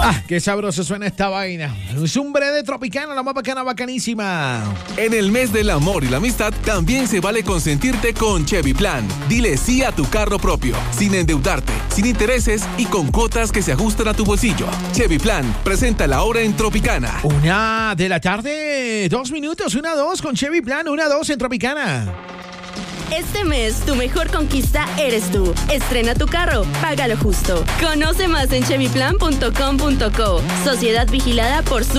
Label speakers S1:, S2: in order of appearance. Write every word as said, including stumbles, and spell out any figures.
S1: Ah, qué sabroso suena esta vaina. Un Zumbre de Tropicana, la más bacana, bacanísima.
S2: En el mes del amor y la amistad, también se vale consentirte con Chevy Plan. Dile sí a tu carro propio, sin endeudarte, sin intereses y con cuotas que se ajustan a tu bolsillo. Chevy Plan, presenta la hora en Tropicana.
S1: Una de la tarde, dos minutos, una, dos, con Chevy Plan, una, dos en Tropicana.
S3: Este mes, tu mejor conquista eres tú. Estrena tu carro, págalo justo. Conoce más en chevy plan punto com punto co. Sociedad vigilada por su